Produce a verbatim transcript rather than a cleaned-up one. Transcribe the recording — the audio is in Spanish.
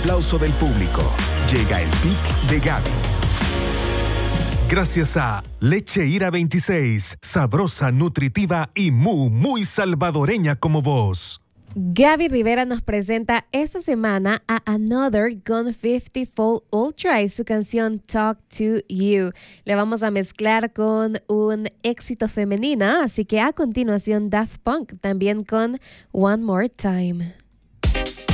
aplauso del público, llega el pick de Gaby. Gracias a Leche Ira veintiséis, sabrosa, nutritiva y muy, muy salvadoreña como vos. Gaby Rivera nos presenta esta semana a Another Gone cincuenta Fold Ultra y su canción Talk to You. Le vamos a mezclar con un éxito femenina, así que a continuación Daft Punk también con One More Time.